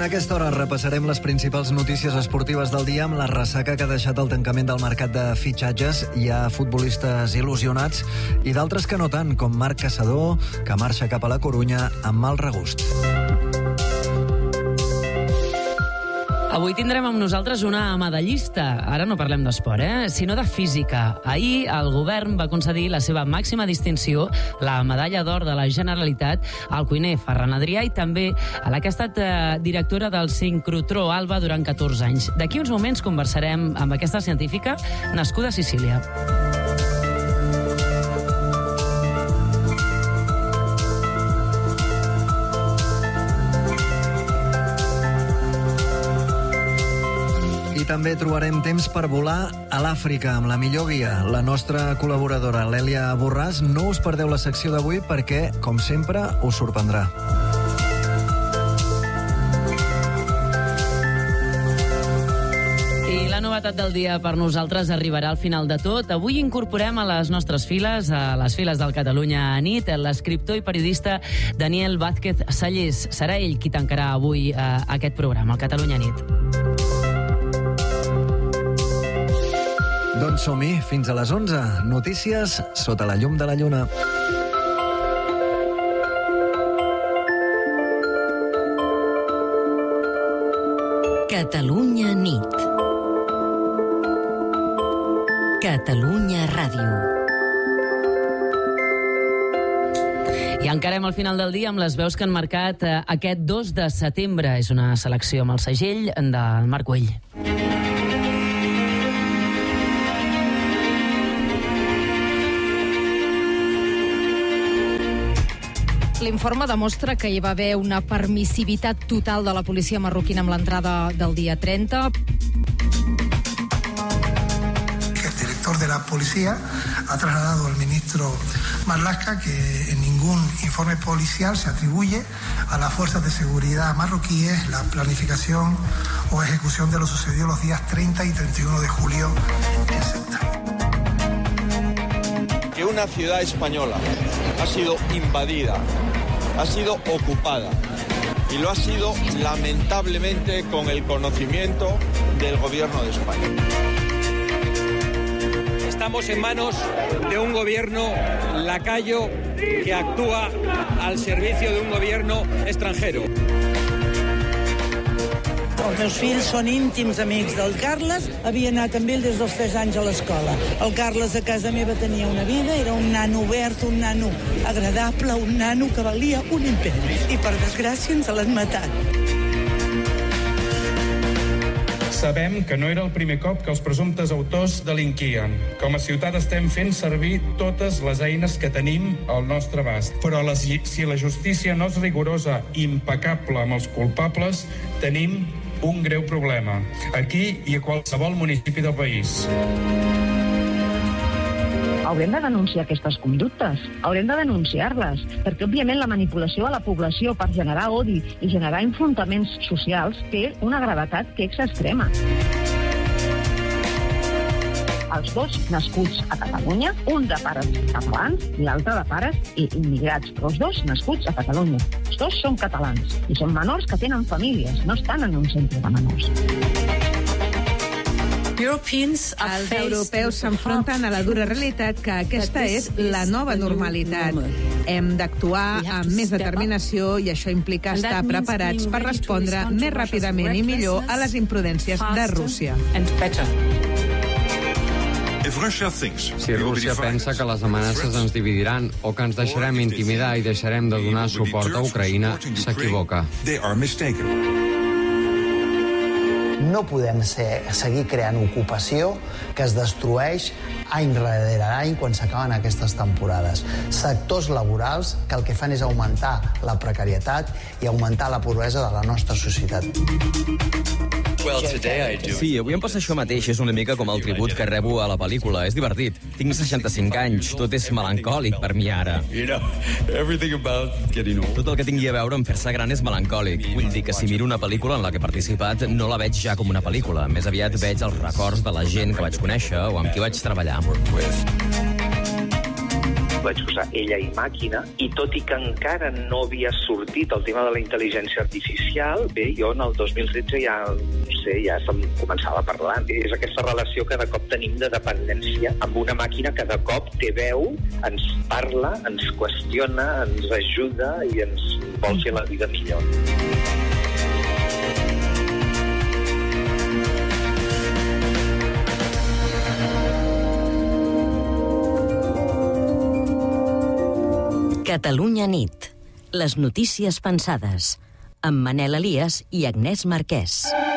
a aquesta hora repassarem les principals notícies esportives del dia amb la ressaca que ha deixat el tancament del mercat de fitxatges. Hi ha futbolistes il·lusionats i d'altres que no tant, com Marc Caçador, que marxa cap a la Corunya amb mal regust. Avui tindrem amb nosaltres una medallista. Ara no parlem d'esport, sinó de física. Ahir el govern va concedir la seva màxima distinció, la medalla d'or de la Generalitat, al cuiner Ferran Adrià i també a la que ha estat directora del sincrotró Alba durant 14 anys. D'aquí uns moments conversarem amb aquesta científica nascuda a Sicília. I també trobarem temps per volar a l'Àfrica amb la millor guia. La nostra col·laboradora, l'Èlia Borràs. No us perdeu la secció d'avui perquè, com sempre, us sorprendrà. I la novetat del dia per nosaltres arribarà al final de tot. Avui incorporem a les nostres files, a les files del Catalunya Nit, l'escriptor i periodista Daniel Vázquez Sallés. Serà ell qui tancarà avui aquest programa, el Catalunya Nit. Doncs som-hi, fins a les 11. Notícies sota la llum de la lluna. Catalunya Nit. Catalunya Ràdio. I encarem al final del dia amb les veus que han marcat aquest 2 de setembre. És una selecció amb el segell del Marc Güell. L'informe demostra que hi va haver una permissivitat total de la policia marroquina amb l'entrada del dia 30. El director de la policía ha trasladado al ministro Marlaska que en ningún informe policial se atribuye a las fuerzas de seguridad marroquíes la planificación o ejecución de lo sucedido los días 30 y 31 de julio en Ceuta. Que una ciudad española ha sido invadida, ha sido ocupada y lo ha sido lamentablemente con el conocimiento del gobierno de España. Estamos en manos de un gobierno lacayo que actúa al servicio de un gobierno extranjero. Els meus fills són íntims amics del Carles, havia anat amb ell des dels 3 anys a l'escola. El Carles a casa meva tenia una vida, era un nano obert, un nano agradable, un nano que valia un imperi. I per desgràcia ens l'han matat. Sabem que no era el primer cop que els presumptes autors delinquien. Com a ciutat estem fent servir totes les eines que tenim al nostre abast. Però si la justícia no és rigorosa i impecable amb els culpables, tenim un greu problema, aquí i a qualsevol municipi del país. Haurem de denunciar aquestes conductes, haurem de denunciar-les, perquè òbviament la manipulació a la població per generar odi i generar enfrontaments socials té una gravetat que és extrema. Els dos nascuts a Catalunya, un de pares catalans i l'altre de pares immigrats, però els dos nascuts a Catalunya. Els dos són catalans i són menors que tenen famílies, no estan en un centre de menors. Els europeus s'enfronten a la dura realitat que aquesta és la nova normalitat. Hem d'actuar amb més determinació i això implica estar preparats per respondre més ràpidament i millor a les imprudències de Rússia. Si Rússia pensa que les amenaces ens dividiran o que ens deixarem intimidar i deixarem de donar suport a Ucraïna, s'equivoca. No podem seguir creant ocupació que es destrueix any rere any quan s'acaben aquestes temporades. Sectors laborals que el que fan és augmentar la precarietat i augmentar la pobresa de la nostra societat. Sí, avui em passa això mateix. És una mica com el tribut que rebo a la pel·lícula. És divertit. Tinc 65 anys. Tot és melancòlic per mi ara. Tot el que tingui a veure amb fer-se gran és melancòlic. Vull dir que si miro una pel·lícula en la que he participat, no la veig ja com una pel·lícula. Més aviat veig els records de la gent que vaig conèixer o amb qui vaig treballar. vaig posar ella i màquina, i tot i que encara no havia sortit el tema de la intel·ligència artificial, bé, jo en el 2013 ja se'm començava a parlar. És aquesta relació que de cop tenim de dependència amb una màquina que de cop té veu, ens parla, ens qüestiona, ens ajuda i ens vol fer la vida millor. Catalunya nit. Les notícies pensades. Amb Manel Elias i Agnès Marquès.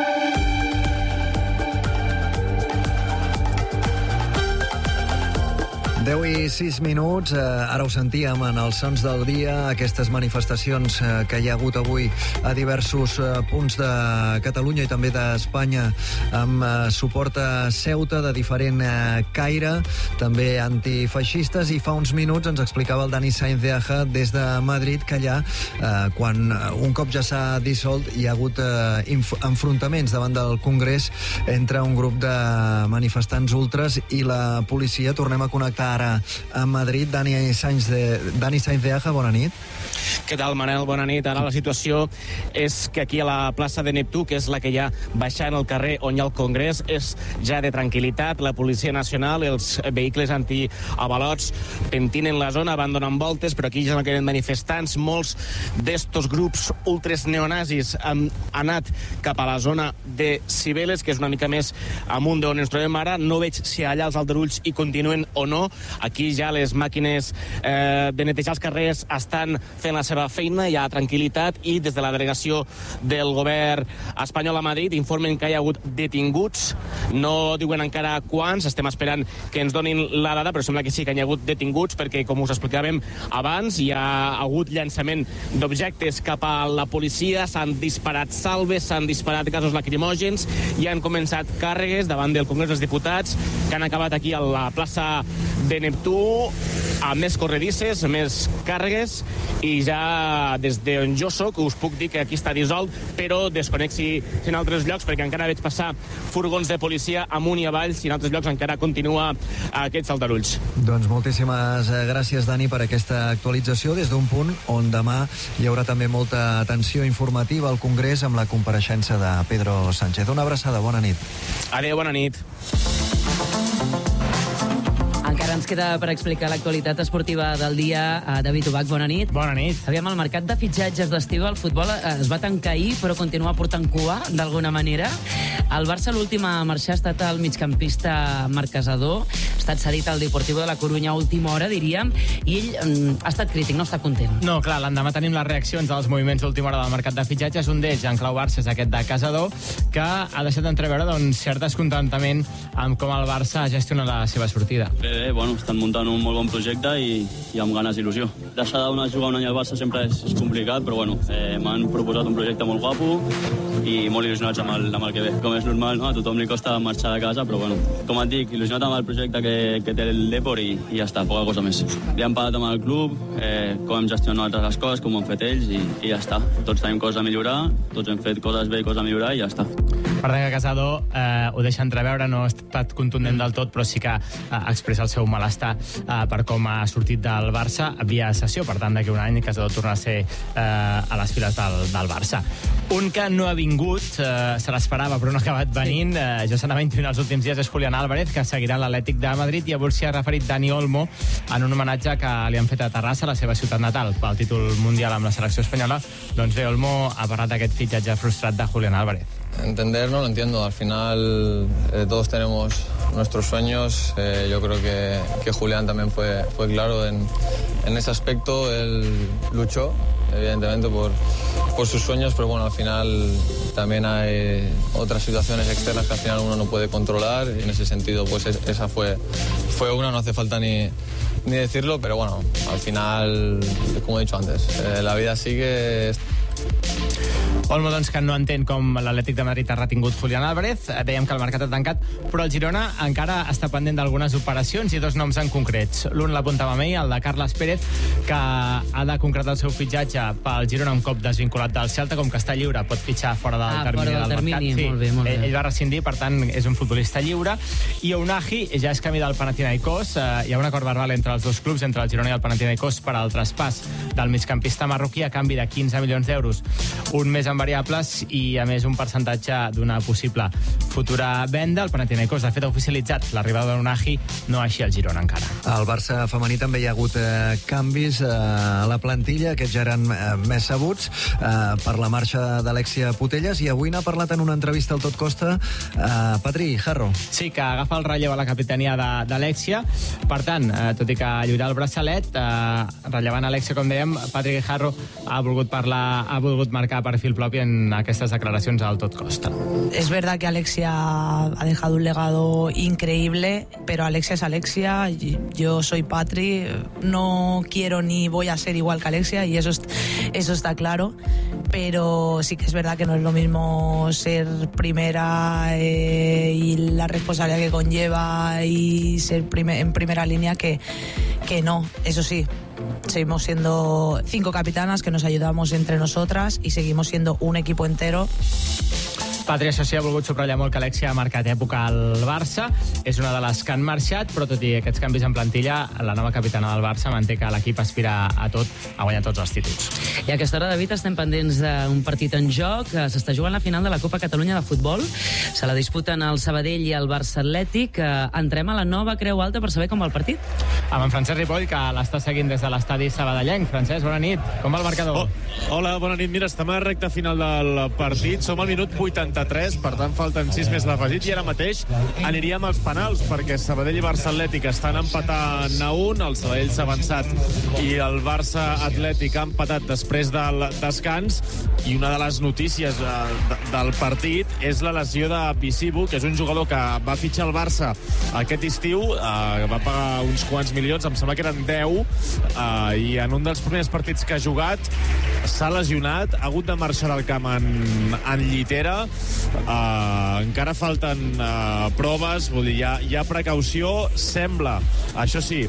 10:06, ara ho sentíem en els sons del dia, aquestes manifestacions que hi ha hagut avui a diversos punts de Catalunya i també d'Espanya, amb suport a Ceuta de diferent caire, també antifeixistes, i fa uns minuts ens explicava el Dani Sainz de Aja des de Madrid que allà, quan un cop ja s'ha dissolt, hi ha hagut enfrontaments davant del Congrés entre un grup de manifestants ultras i la policia. Tornem a connectar ara a Madrid. Dani Sainz de Aja, bona nit. Què tal, Manel? Bona nit. Ara la situació és que aquí a la plaça de Neptú, que és la que hi ha baixant el carrer on hi ha el Congrés, és ja de tranquil·litat. La Policia Nacional, els vehicles antiavalots pentinen la zona, van donant voltes, però aquí ja no queden manifestants. Molts d'estos grups ultres neonazis han anat cap a la zona de Cibeles, que és una mica més amunt d'on ens trobem ara. No veig si allà els aldarulls hi continuen o no. Aquí ja les màquines de netejar els carrers estan fent la seva feina, hi ha tranquil·litat, i des de la delegació del govern espanyol a Madrid informen que hi ha hagut detinguts. No diuen encara quants, estem esperant que ens donin la dada, però sembla que sí que hi ha hagut detinguts, perquè, com us explicàvem abans, hi ha hagut llançament d'objectes cap a la policia, s'han disparat salves, s'han disparat gasos lacrimògens, i han començat càrregues davant del Congrés dels Diputats, que han acabat aquí a la plaça de Neptú, amb més corredisses, més càrregues, i ja des d'on jo soc us puc dir que aquí està dissolt, però desconec si en altres llocs, perquè encara veig passar furgons de policia amunt i avall, si en altres llocs encara continua aquests aldarulls. Doncs moltíssimes gràcies, Dani, per aquesta actualització des d'un punt on demà hi haurà també molta atenció informativa al Congrés amb la compareixença de Pedro Sánchez. Una abraçada, bona nit. Adéu, bona nit. Encara ens queda per explicar l'actualitat esportiva del dia. David Ubach, bona nit. Bona nit. Aviam, el mercat de fitxatges d'estiu al futbol es va tancar ahir, però continua portant cua, d'alguna manera. El Barça, l'últim a marxar, ha estat el migcampista Marc Casadó. Ha estat cedit al Deportivo de la Corunya a última hora, diríem, i ell ha estat crític, no està content. No, clar, l'endemà tenim les reaccions als moviments d'última hora del mercat de fitxatges. Un d'ells, en clau Barça, és aquest de Casadó, que ha deixat d'entreveure cert descontentament amb com el Barça gestiona la seva sortida. Bé, bueno, estan muntant un molt bon projecte i amb ganes d'il·lusió. Deixar de jugar un any al Barça sempre és complicat, però bueno, m'han proposat un projecte molt guapo i molt il·lusionats amb el que ve. Com és normal, no? A tothom li costa marxar de casa, però bueno, com et dic, il·lusionat amb el projecte que té el Depor i ja està, poca cosa més. Ja hem parlat amb el club, com hem gestionat les coses, com ho han fet ells i ja està. Tots tenim coses a millorar, tots hem fet coses bé i coses a millorar i ja està. Per tant, que Casadó ho deixa entreveure, no ha estat contundent del tot, però sí que expressa el seu malestar per com ha sortit del Barça via sessió. Per tant, d'aquí un any Casadó tornarà a ser a les files del Barça. Un que no ha vingut, se l'esperava però no ha acabat venint, ja s'anava intuint els últims dies, és Julián Álvarez, que seguirà l'Atlètic de Madrid, i avui s'hi ha referit Dani Olmo en un homenatge que li han fet a Terrassa, la seva ciutat natal, pel títol mundial amb la selecció espanyola. Doncs bé, Olmo ha parlat d'aquest fitxatge frustrat de Julián Álvarez. Entender no lo entiendo, al final todos tenemos nuestros sueños, yo creo que Julián también fue claro en ese aspecto. Él luchó evidentemente por sus sueños, pero bueno, al final también hay otras situaciones externas que al final uno no puede controlar, y en ese sentido pues esa fue una, no hace falta ni decirlo, pero bueno, al final, como he dicho antes, la vida sigue. Olmo, doncs, que no entén com l'Atlètic de Madrid ha retingut Julián Álvarez. Dèiem que el mercat ha tancat, però el Girona encara està pendent d'algunes operacions i dos noms en concrets. L'un l'apuntàvem ahir, el de Carles Pérez, que ha de concretar el seu fitxatge pel Girona un cop desvinculat del Celta, com que està lliure, pot fitxar fora del termini del mercat. Sí, molt bé. Ell va rescindir, per tant, és un futbolista lliure. I Ounahi ja és camí del Panathinaikos. Hi ha un acord verbal entre els dos clubs, entre el Girona i el Panathinaikos, per al traspàs del migcampista marroquí a canvi de 15 milions d'euros. Un mes amb variables i, a més, un percentatge d'una possible futura venda. El Panathinaikos, de fet, ha oficialitzat l'arribada d'Ounahi, no així el Girona encara. Al Barça femení també hi ha hagut canvis a la plantilla, aquests ja eren més sabuts, per la marxa d'Alexia Putellas, i avui n'ha parlat en una entrevista al Tot Costa Patri Jarro. Sí, que agafa el relleu a la capitania d'Alexia. Per tant, tot i que lliurar el braçalet, rellevant Alexia, com dèiem, Patri Jarro ha volgut marcar perfil propi en aquestes declaracions al Tot Costa. Es verdad que Alexia ha dejado un legado increíble, pero Alexia es Alexia, yo soy Patri, no quiero ni voy a ser igual que Alexia, y eso está claro, pero sí que es verdad que no es lo mismo ser primera y la responsabilidad que conlleva y ser en primera línea que no, eso sí. Seguimos siendo 5 capitanas que nos ayudamos entre nosotras y seguimos siendo un equipo entero. Patri, això sí, ha volgut subratllar molt que Alexia ha marcat època al Barça. És una de les que han marxat, però tot i aquests canvis en plantilla, la nova capitana del Barça manté que l'equip aspira a guanyar tots els títols. I a aquesta hora, David, estem pendents d'un partit en joc. S'està jugant la final de la Copa Catalunya de futbol. Se la disputen el Sabadell i el Barça Atlètic. Entrem a la nova Creu Alta per saber com va el partit. Amb en Francesc Ripoll, que l'està seguint des de l'estadi sabadellenc. Francesc, bona nit. Com va el marcador? Hola, bona nit. Mira, estem a la recta final del partit. Som al minut 83, per tant falten 6 més l'afegit, i ara mateix aniríem als penals, perquè Sabadell i Barça Atlètic estan empatant a 1, el Sabadell s'ha avançat i el Barça Atlètic ha empatat després del descans, i una de les notícies del partit és la lesió de Bisibu, que és un jugador que va fitxar el Barça aquest estiu, va pagar uns quants milions, em sembla que eren 10, i en un dels primers partits que ha jugat s'ha lesionat, ha hagut de marxar del camp en llitera. Encara falten proves, vull dir, hi ha precaució, sembla, això sí,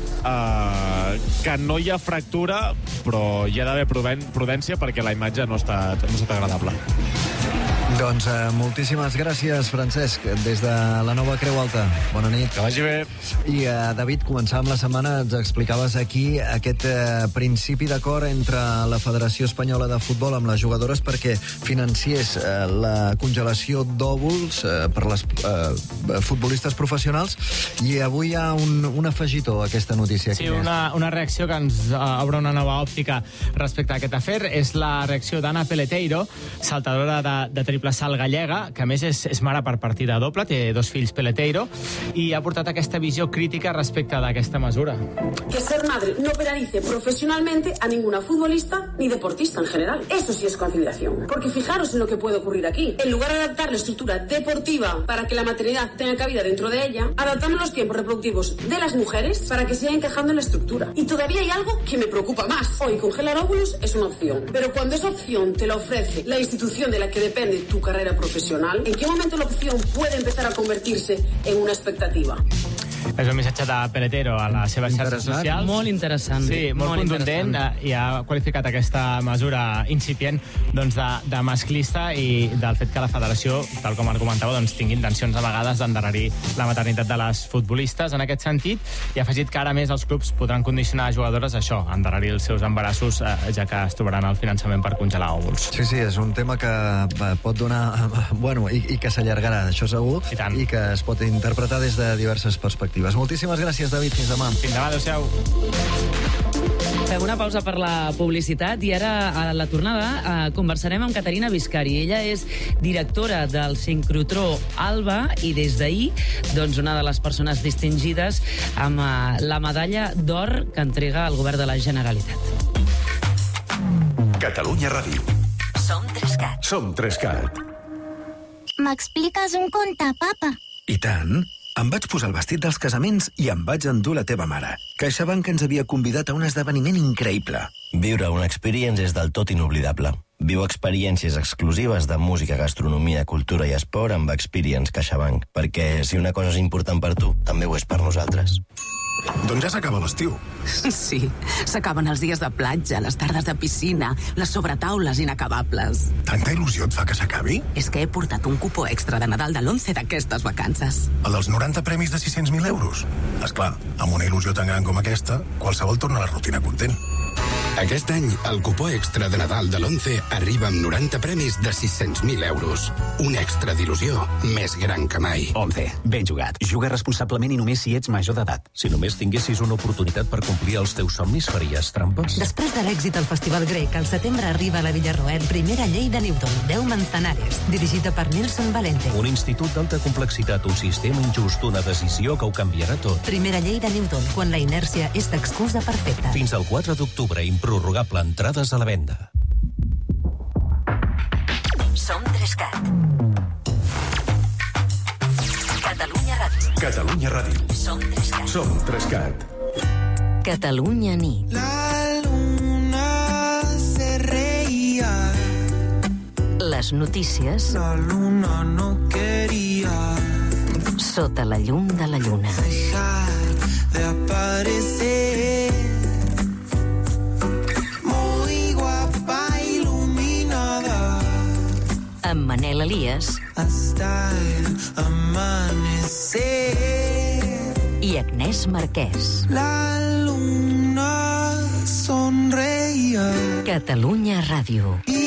que no hi ha fractura, però hi ha d'haver prudència perquè la imatge no ha estat agradable. Doncs moltíssimes gràcies, Francesc, des de la nova Creu Alta. Bona nit. Que vagi bé. I, David, començàvem la setmana, ens explicaves aquí aquest principi d'acord entre la Federació Espanyola de Futbol amb les jugadores perquè financiés la congelació d'òvuls per les futbolistes professionals, i avui hi ha un afegitó a aquesta notícia. Sí, una reacció que ens obre una nova òptica respecte a aquest afer. És la reacció d'Anna Peleteiro, saltadora de triple salt gallega, que a més és mare per partida doble, té 2 fills Peleteiro, i ha portat aquesta visió crítica respecte d'aquesta mesura. Que ser madre no penalice profesionalmente a ninguna futbolista ni deportista en general. Eso sí es conciliación. Porque fijaros en lo que puede ocurrir aquí. En lugar de adaptar la estructura deportiva para que la maternidad tenga cabida dentro de ella, adaptamos los tiempos reproductivos de las mujeres para que sigan encajando en la estructura. Y todavía hay algo que me preocupa más. Hoy congelar óvulos es una opción, pero cuando esa opción te la ofrece la institución de la que depende tu carrera profesional, ¿en qué momento la opción puede empezar a convertirse en una expectativa? És un missatge de Peleteiro a les seves xarxes socials. Molt interessant. Sí, molt contundent, i ha qualificat aquesta mesura incipient de masclista, i del fet que la federació, tal com argumentava, tingui intencions a vegades d'endarrerir la maternitat de les futbolistes en aquest sentit, i ha afegit que ara més els clubs podran condicionar a jugadores això, endarrerir els seus embarassos, ja que es trobaran el finançament per congelar òvuls. Sí, és un tema que pot donar... Bueno, i que s'allargarà, això segur, i que es pot interpretar des de diverses perspectives. Moltíssimes gràcies, David. Fins demà. Fins demà, adéu-siau. Fem una pausa per la publicitat i ara, a la tornada, conversarem amb Caterina Viscari. Ella és directora del sincrotró Alba i des d'ahir, una de les persones distingides amb la medalla d'or que entrega el govern de la Generalitat. Catalunya Ràdio. Som 3CAT. Som 3CAT. M'expliques un conte, papa? I tant. Em vaig posar el vestit dels casaments i em vaig endur la teva mare. CaixaBank ens havia convidat a un esdeveniment increïble. Viure una experience és del tot inoblidable. Viu experiències exclusives de música, gastronomia, cultura i esport amb Experience CaixaBank, perquè si una cosa és important per tu, també ho és per nosaltres. Doncs ja s'acaba l'estiu. Sí, s'acaben els dies de platja, les tardes de piscina, les sobretaules inacabables. Tanta il·lusió et fa que s'acabi? És que he portat un cupó extra de Nadal de l'11 d'aquestes vacances. El dels 90 premis de 600.000 euros? Esclar, amb una il·lusió tan gran com aquesta, qualsevol torna a la rutina content. Aquest any, el cupó extra de Nadal de l'11 arriba amb 90 premis de 600.000 euros. Un extra d'il·lusió més gran que mai. 11. Ben jugat. Juga responsablement i només si ets major d'edat. Si només tinguessis una oportunitat per complir els teus somnis, faries trampes? Després de l'èxit al Festival Grec, al setembre arriba a la Villarroel primera llei de Newton, 10 Manzanares, dirigida per Nelson Valente. Un institut d'alta complexitat, un sistema injust, una decisió que ho canviarà tot. Primera llei de Newton, quan la inèrcia és l'excusa perfecta. Fins al 4 d'octubre, improrrogable, entrades a la venda. Som 3CAT. Catalunya Ràdio. Catalunya Ràdio. Som 3CAT. Som 3CAT. Catalunya nit. La luna se reía. Les notícies. La luna no quería. Sota la llum de la lluna. Dejar de aparecer. Muy guapa iluminada. Amb Manel Elias. Hasta el amanecer. I Agnès Marquès. La luna sonreía. Catalunya Ràdio.